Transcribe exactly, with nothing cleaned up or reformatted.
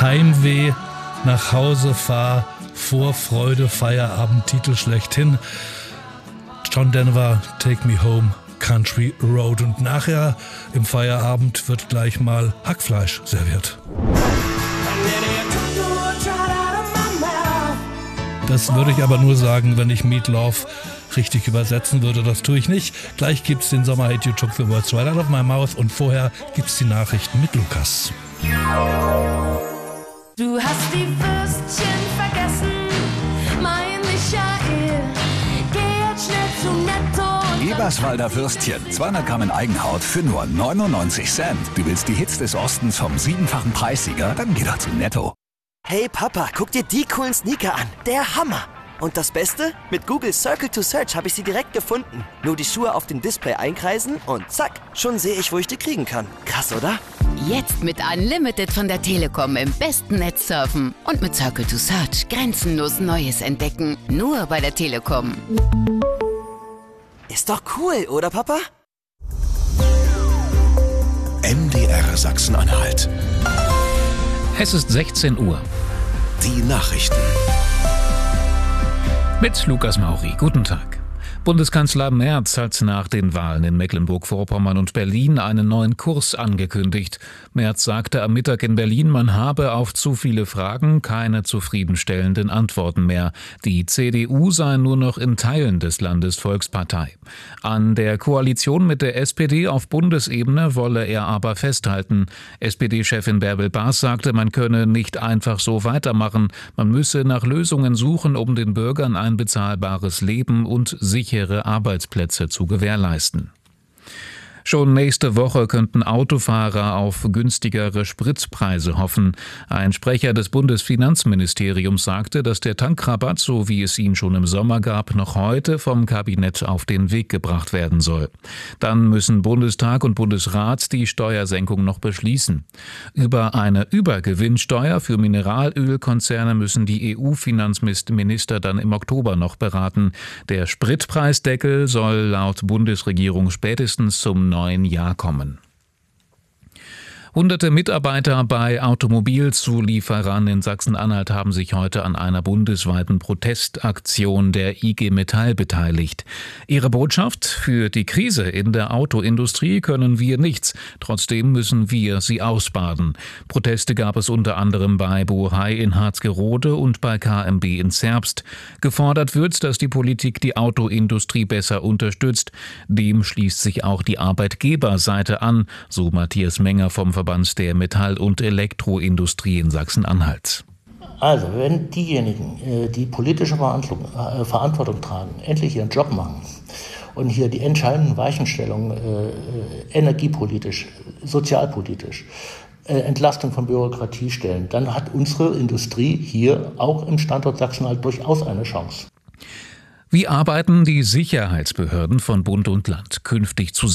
Heimweh, nach Hause fahr, Vorfreude, Feierabend, Titel schlechthin. John Denver, Take Me Home, Country Road. Und nachher im Feierabend wird gleich mal Hackfleisch serviert. Das würde ich aber nur sagen, wenn ich Meatloaf richtig übersetzen würde. Das tue ich nicht. Gleich gibt's den Sommerhit You Took the Words Right Out of My Mouth und vorher gibt's die Nachrichten mit Lukas. Du hast die Würstchen vergessen, mein Michael. Geh jetzt schnell zu Netto. Eberswalder Würstchen, zweihundert Gramm in Eigenhaut für nur neunundneunzig Cent. Du willst die Hits des Ostens vom siebenfachen Preissieger? Dann geh doch zu Netto. Hey Papa, guck dir die coolen Sneaker an. Der Hammer. Und das Beste? Mit Google Circle to Search habe ich sie direkt gefunden. Nur die Schuhe auf dem Display einkreisen und zack, schon sehe ich, wo ich die kriegen kann. Krass, oder? Jetzt mit Unlimited von der Telekom im besten Netz surfen. Und mit Circle to Search grenzenlos Neues entdecken. Nur bei der Telekom. Ist doch cool, oder Papa? M D R Sachsen-Anhalt. Es ist sechzehn Uhr. Die Nachrichten. Mit Lukas Mauri. Guten Tag. Bundeskanzler Merz hat nach den Wahlen in Mecklenburg-Vorpommern und Berlin einen neuen Kurs angekündigt. Merz sagte am Mittag in Berlin, man habe auf zu viele Fragen keine zufriedenstellenden Antworten mehr. Die C D U sei nur noch in Teilen des Landes Volkspartei. An der Koalition mit der S P D auf Bundesebene wolle er aber festhalten. S P D-Chefin Bärbel Baas sagte, man könne nicht einfach so weitermachen. Man müsse nach Lösungen suchen, um den Bürgern ein bezahlbares Leben und sichere Arbeitsplätze zu gewährleisten. Schon nächste Woche könnten Autofahrer auf günstigere Spritpreise hoffen. Ein Sprecher des Bundesfinanzministeriums sagte, dass der Tankrabatt, so wie es ihn schon im Sommer gab, noch heute vom Kabinett auf den Weg gebracht werden soll. Dann müssen Bundestag und Bundesrat die Steuersenkung noch beschließen. Über eine Übergewinnsteuer für Mineralölkonzerne müssen die E U-Finanzminister dann im Oktober noch beraten. Der Spritpreisdeckel soll laut Bundesregierung spätestens zum neuen Jahr kommen. Hunderte Mitarbeiter bei Automobilzulieferern in Sachsen-Anhalt haben sich heute an einer bundesweiten Protestaktion der I G Metall beteiligt. Ihre Botschaft: Für die Krise in der Autoindustrie können wir nichts, trotzdem müssen wir sie ausbaden. Proteste gab es unter anderem bei Bohai in Harzgerode und bei K M B in Zerbst. Gefordert wird, dass die Politik die Autoindustrie besser unterstützt. Dem schließt sich auch die Arbeitgeberseite an, so Matthias Menger vom Verband der Metall- und Elektroindustrie in Sachsen-Anhalt. Also, wenn diejenigen, die politische Verantwortung tragen, endlich ihren Job machen und hier die entscheidenden Weichenstellungen äh, energiepolitisch, sozialpolitisch, äh, Entlastung von Bürokratie stellen, dann hat unsere Industrie hier auch im Standort Sachsen-Anhalt durchaus eine Chance. Wie arbeiten die Sicherheitsbehörden von Bund und Land künftig zusammen?